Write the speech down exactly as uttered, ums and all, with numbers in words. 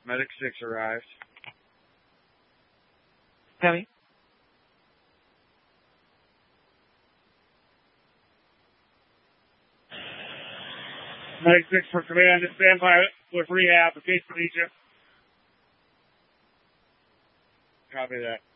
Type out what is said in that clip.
Medic six arrived. Copy. Medic six for command, stand by with rehab in case we need you. Copy that.